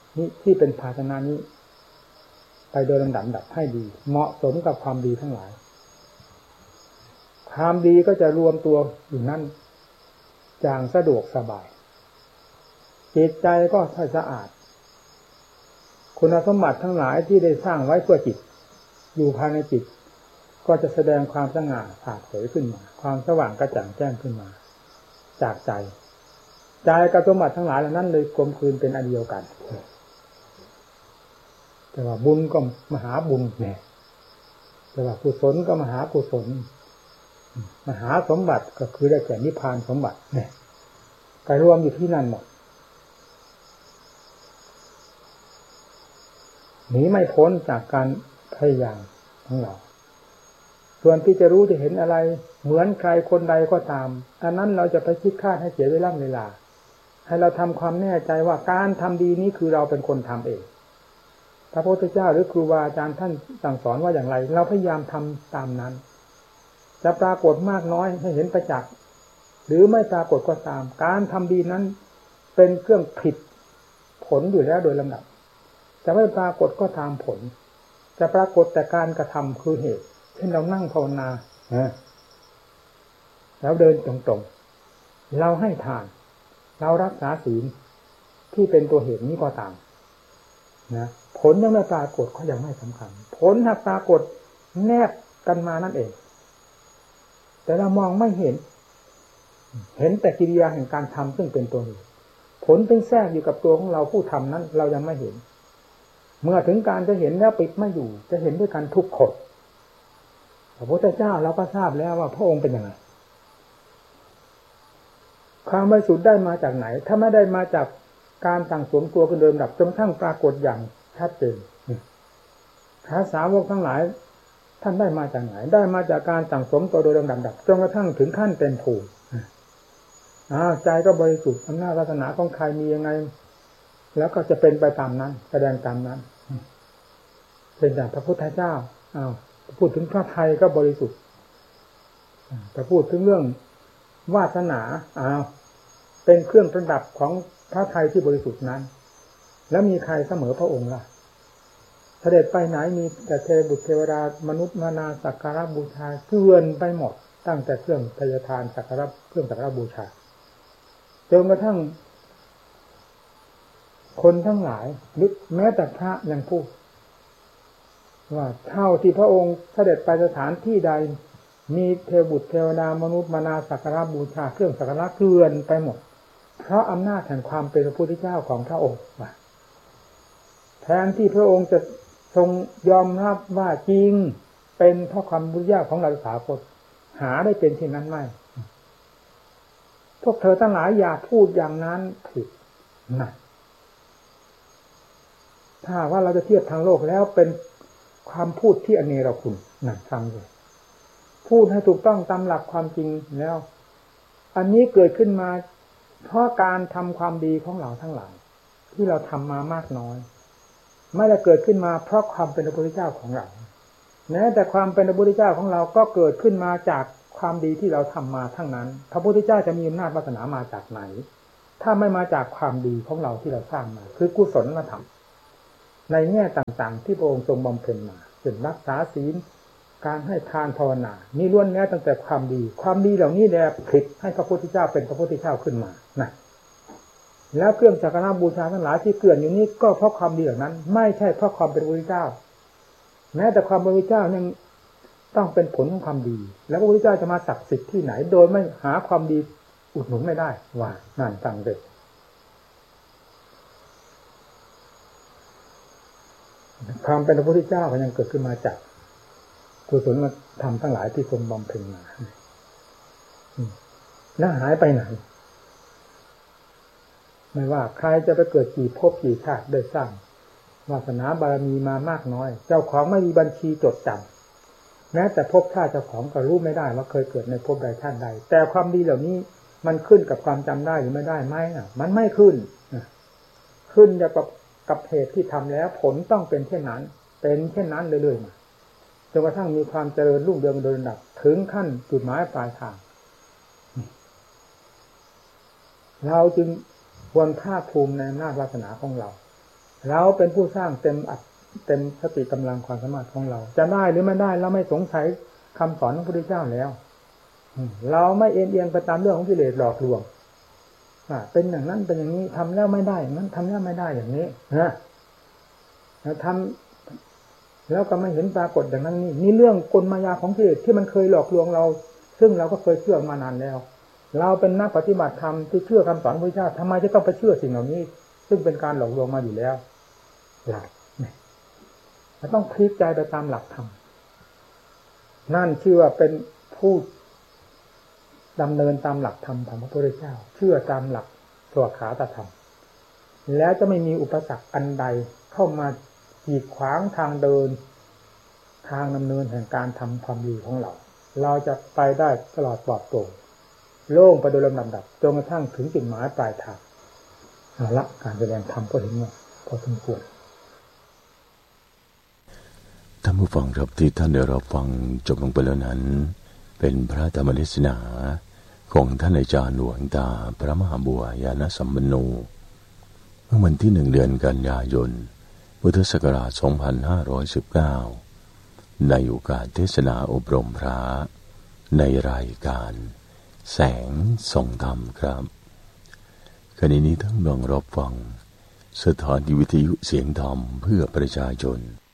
นี้ที่เป็นภาชนะนี้ไปโดยลำดับให้ดีเหมาะสมกับความดีทั้งหลายความดีก็จะรวมตัวอยู่นั่นอย่างสะดวกสบายจิตใจก็สะอาดคุณสมบัติทั้งหลายที่ได้สร้างไว้เพื่อจิตอยู่ภายในจิตก็จะแสดงความสง่าผ่าเผยขึ้นมาความสว่างกระจ่างแจ้งขึ้นมาจากใจกับสมบัติทั้งหลายเหล่านั้นเลยกลมกลืนเป็นอันเดียวกันแต่ว่าบุญก็มหาบุญเนี่ยแต่ว่ากุศลก็มหากุศลมหาสมบัติก็คือได้แก่นิพพานสมบัติเนี่ยก็รวมอยู่ที่นั่นหมดหนีไม่พ้นจากการพยายามของเราส่วนที่จะรู้จะเห็นอะไรเหมือนใครคนใดก็ตามอันนั้นเราจะไปคิดคาดให้เสียเวลาให้เราทำความแน่ใจว่าการทำดีนี้คือเราเป็นคนทำเองพระพุทธเจ้าหรือครูบาอาจารย์ท่านสั่งสอนว่าอย่างไรเราพยายามทำตามนั้นจะปรากฏมากน้อยให้เห็นประจักษ์หรือไม่ปรากฏก็ตามการทำดีนั้นเป็นเครื่องผลิตผลอยู่แล้วโดยลำดับจะไม่ปรากฏก็ตามผลจะปรากฏแต่การกระทำคือเหตุเช่นเรานั่งภาวนาแล้วเดินตรงๆเราให้ทานเรารักษาศีลที่เป็นตัวเหตุนี้ก็ตามนะผลยังไม่ปรากฏก็ยังไม่สำคัญผลหากปรากฏแนบกันมานั่นเองแต่เรามองไม่เห็นแต่กิริยาแห่งการทำซึ่งเป็นตัวเหตุผลเป็นแทรกอยู่กับตัวของเราผู้ทำนั้นเรายังไม่เห็นเมื่อถึงการจะเห็นแล้วปิดไม่อยู่จะเห็นด้วยกันทุกคนพระพุทธเจ้าเราก็ทราบแล้วว่าพระองค์เป็นยังไงความบริสุทธิ์ได้มาจากไหนถ้าไม่ได้มาจากการสั่งสมตัวเป็นเดิมดับจนกระทั่งปรากฏอย่างชัดเจนพระสาวกทั้งหลายท่านได้มาจากไหนได้มาจากการสั่งสมตัวโดยลำดับจนกระทั่งถึงขั้นเป็นภูมิใจก็บริสุทธิ์อำนาจวาสนาของใครมียังไงแล้วก็จะเป็นไปตามนั้นแสดงตามนั้นเป็นอย่างพระพุทธเจ้าพูดถึงพระไทยก็บริสุทธิ์แต่พูดถึงเรื่องวาสนาเป็นเครื่องประดับของพระไทยที่บริสุทธิ์นั้นแล้วมีใครเสมอพระองค์ล่ะเสด็จไปไหนมีแต่เทวบุตรเทวดามนุษย์มานาสักการะบูชาเกลื่อนไปหมดตั้งแต่เครื่องทายทานสักการะเครื่องสักการะบูชาจนกระทั่งคนทั้งหลายนึกแม้แต่พระยังพูดว่าเท่าที่พระองค์เสด็จไปสถานที่ใดมีเทวบุตรเทวดามนุษย์มานาสักการะบูชาเครื่องสักการะเกลื่อนไปหมดเพราะอำนาจแห่งความเป็นพระพุทธเจ้าของพระองค์แทนที่พระองค์จะทรงยอมรับว่าจริงเป็นเพราะความบุญญาของเราสาวกหาได้เป็นเช่นนั้นไม่พวกเธอทั้งหลายอย่าพูดอย่างนั้นผิดนะถ้าว่าเราจะเทียบทางโลกแล้วเป็นความพูดที่อเนรคุณนั่นฟังเลยพูดให้ถูกต้องตามหลักความจริงแล้วอันนี้เกิดขึ้นมาเพราะการทำความดีของเราทั้งหลายที่เราทำมามากน้อยไม่ได้เกิดขึ้นมาเพราะความเป็นพระพุทธเจ้าของเราแม้แต่ความเป็นพระพุทธเจ้าของเราก็เกิดขึ้นมาจากความดีที่เราทำมาทั้งนั้นพระพุทธเจ้าจะมีอำนาจวาสนามาจากไหนถ้าไม่มาจากความดีของเราที่เราสร้างมาคือกุศลธรรมในแง่ต่างๆที่พระองค์ทรงบำเพ็ญมาเช่นรักษาศีลการให้ทานภาวนานี่ล้วนแล้วตั้งแต่ความดีเหล่านี้แหละผลิตให้พระพุทธเจ้าเป็นพระพุทธเจ้าขึ้นมานะแล้วเครื่องสักการะบูชาทั้งหลายที่เกลื่อนอยู่นี้ก็เพราะความดีเหล่านั้นไม่ใช่เพราะความเป็นพระพุทธเจ้าแม้แต่ความเป็นพระพุทธเจ้ายังต้องเป็นผลของความดีแล้วพระพุทธเจ้าจะมาศักดิ์สิทธิ์ที่ไหนโดยไม่หาความดีอุดหนุนไม่ได้ว่านั่นตั้งเด็ดความเป็นพระพุทธเจ้าก็ยังเกิดขึ้นมาจากกุศลธรรมทั้งหลายที่ทรงบำเพ็ญมาแล้วหายไปไหนไม่ว่าใครจะไปเกิดกี่ภพกี่ชาติได้สร้างวาสนาบารมีมามากน้อยเจ้าของไม่มีบัญชีจดจำแม้แต่ภพชาติเจ้าของก็รู้ไม่ได้ว่าเคยเกิดในภพใดชาติใดแต่ความดีเหล่านี้มันขึ้นกับความจำได้หรือไม่ได้ไหมมันไม่ขึ้นกับเหตุที่ทำแล้วผลต้องเป็นเช่นนั้นเป็นเช่นนั้นเรื่อยๆมาจนกระทั่งมีความเจริญรุ่งเรืองโดยลำดับถึงขั้นจุดหมายปลายทางเราจึงควรภาคภูมิในอำนาจวาสนาของเราเราเป็นผู้สร้างเต็มสติกำลังความสามารถของเราจะได้หรือไม่ได้เราไม่สงสัยคำสอนของพระพุทธเจ้าแล้วเราไม่เอียงไปตามเรื่องของกิเลสหลอกลวงเป็นอย่างนั้นเป็นอย่างนี้ทำแล้วไม่ได้อย่างนั้นทำแล้วไม่ได้อย่างนี้นะทำแล้วก็ไม่เห็นปรากฏอย่างนั้นนี่เรื่องกลมายาของกิเลสที่มันเคยหลอกลวงเราซึ่งเราก็เคยเชื่อมานานแล้วเราเป็นนักปฏิบัติธรรมที่เชื่อคำสอนพระพุทธเจ้าทำไมจะต้องไปเชื่อสิ่งเหล่านี้ซึ่งเป็นการหลอกลวงมาอยู่แล้วเราต้องพลิกใจไปตามหลักธรรมนั่นชื่อว่าเป็นผู้ดำเนินตามหลักธรรมของพระพุทธเจ้าเชื่อตามหลักสวขาตธรรมแล้วจะไม่มีอุปสรรคอันใดเข้ามากีดขวางทางเดินทางดำเนินแห่งการทำความดีของเราจะไปได้ตลอดปลอดโปร่งโล่งไปโดยลำดับจนกระทั่งถึงจุดหมายปลายทางเอาละการแสดงธรรมก็เห็นว่าพอสมควรท่านผู้ฟังครับที่ท่านได้รับฟังจบลงไปแล้วนั้นเป็นพระธรรมเทศนาของท่านอาจารย์หลวงตาพระมหาบัวยานสัมปันโนเมื่อวันที่1 เดือนกันยายนพุทธศักราช 2519 ในโอกาสเทศนาอบรมพระในรายการแสงส่องธรรมครับขณะนี้ท่านกำลังรับฟังสถานีวิทยุเสียงธรรมเพื่อประชาชน